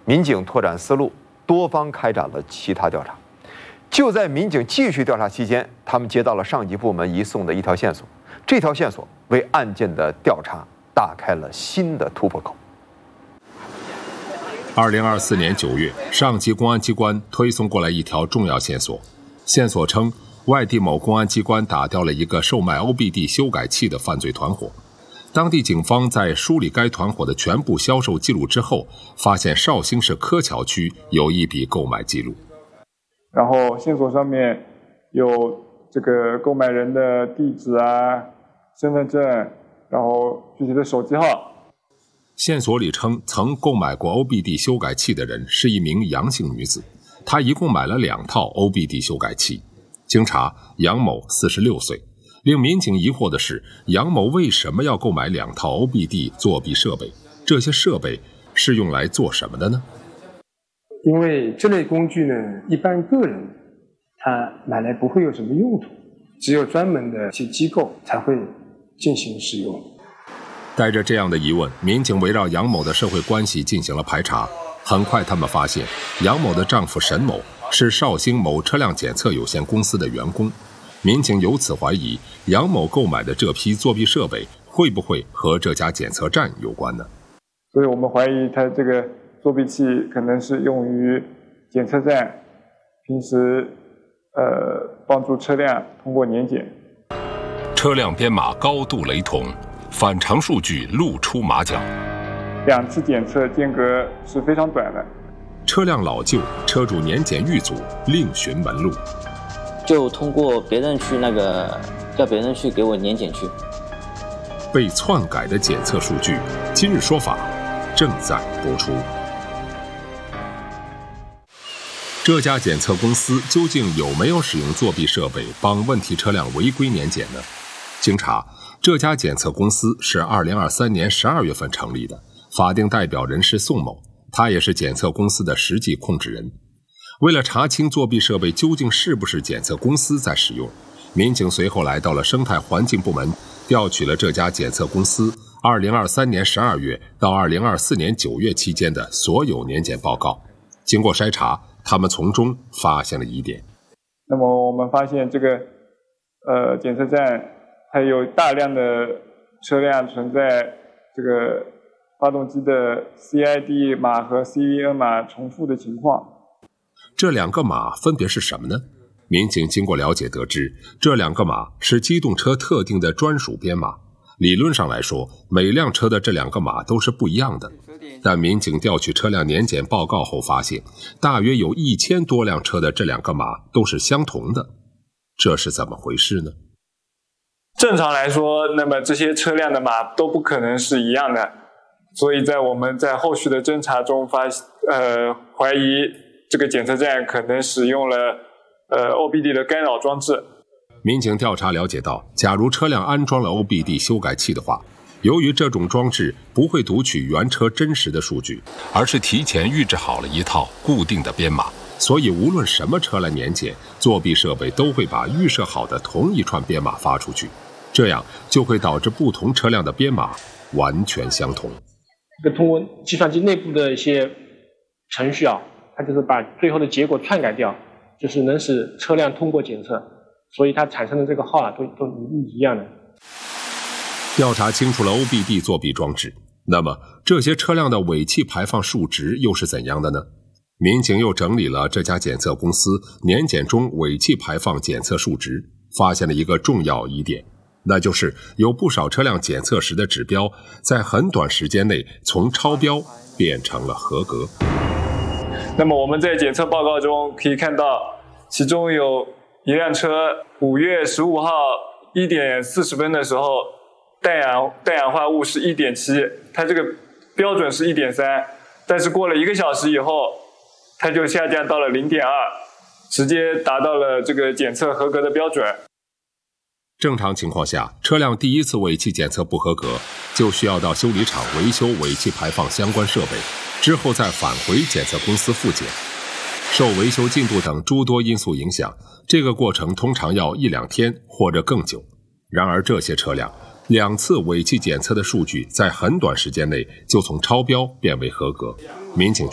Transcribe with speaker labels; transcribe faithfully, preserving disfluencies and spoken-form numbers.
Speaker 1: 民警拓展思路，多方开展了其他调查。就在民警继续调查期间，他们接到了上级部门移送的一条线索，这条线索为案件的调查打开了新的突破口。
Speaker 2: 二零二四年九月，上级公安机关推送过来一条重要线索，线索称，外地某公安机关打掉了一个售卖 O B D 修改器的犯罪团伙。当地警方在梳理该团伙的全部销售记录之后，发现绍兴市柯桥区有一笔购买记录。
Speaker 3: 然后线索上面有这个购买人的地址啊、身份证，然后具体的手机号。
Speaker 2: 线索里称，曾购买过 O B D 修改器的人是一名杨姓女子，她一共买了两套 O B D 修改器。经查，杨某四十六岁。令民警疑惑的是，杨某为什么要购买两套 O B D 作弊设备？这些设备是用来做什么的呢？
Speaker 4: 因为这类工具呢，一般个人他买来不会有什么用途，只有专门的一些机构才会进行使用。
Speaker 2: 带着这样的疑问，民警围绕杨某的社会关系进行了排查。很快他们发现，杨某的丈夫沈某是绍兴某车辆检测有限公司的员工。民警由此怀疑，杨某购买的这批作弊设备会不会和这家检测站有关呢？
Speaker 3: 所以我们怀疑他这个作弊器可能是用于检测站平时呃帮助车辆通过年检。
Speaker 2: 车辆编码高度雷同，反常数据露出马脚。
Speaker 3: 两次检测间隔是非常短的。
Speaker 2: 车辆老旧，车主年检遇阻，另寻门路。
Speaker 5: 就通过别人去那个叫别人去给我年检去。
Speaker 2: 被篡改的检测数据，今日说法正在播出。这家检测公司究竟有没有使用作弊设备帮问题车辆违规年检呢？经查，这家检测公司是二零二三年十二月份成立的，法定代表人是宋某，他也是检测公司的实际控制人。为了查清作弊设备究竟是不是检测公司在使用，民警随后来到了生态环境部门，调取了这家检测公司二零二三年十二月到二零二四年九月期间的所有年检报告。经过筛查，他们从中发现了疑点。
Speaker 3: 那么我们发现这个呃检测站还有大量的车辆存在这个发动机的 C I D 码和 C V N 码重复的情况。
Speaker 2: 这两个码分别是什么呢？民警经过了解得知，这两个码是机动车特定的专属编码。理论上来说，每辆车的这两个码都是不一样的。但民警调取车辆年检报告后发现，大约有一千多辆车的这两个码都是相同的。这是怎么回事呢？
Speaker 3: 正常来说，那么这些车辆的码都不可能是一样的，所以在我们在后续的侦查中发呃怀疑这个检测站可能使用了呃 O B D 的干扰装置。
Speaker 2: 民警调查了解到，假如车辆安装了 O B D 修改器的话，由于这种装置不会读取原车真实的数据，而是提前预制好了一套固定的编码，所以无论什么车来年检，作弊设备都会把预设好的同一串编码发出去，这样就会导致不同车辆的编码完全相同。
Speaker 4: 这个通过计算机内部的一些程序啊，它就是把最后的结果篡改掉，就是能使车辆通过检测，所以它产生的这个号啊都都一样的。
Speaker 2: 调查清楚了 O B D 作弊装置，那么这些车辆的尾气排放数值又是怎样的呢？民警又整理了这家检测公司年检中尾气排放检测数值，发现了一个重要疑点，那就是有不少车辆检测时的指标在很短时间内从超标变成了合格。
Speaker 3: 那么我们在检测报告中可以看到，其中有一辆车五月十五号一点四十分的时候，氮氧氮氧化物是 一点七， 它这个标准是 一点三， 但是过了一个小时以后，它就下降到了 零点二， 直接达到了这个检测合格的标准。
Speaker 2: 正常情况下，车辆第一次尾气检测不合格，就需要到修理厂维修尾气排放相关设备，之后再返回检测公司复检。受维修进度等诸多因素影响，这个过程通常要一两天或者更久。然而这些车辆两次尾气检测的数据在很短时间内就从超标变为合格，民警